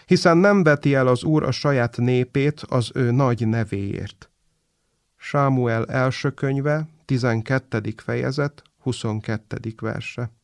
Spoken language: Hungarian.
hiszen nem veti el az Úr a saját népét az ő nagy nevéért. Sámuel első könyve, 12. fejezet, 22. verse.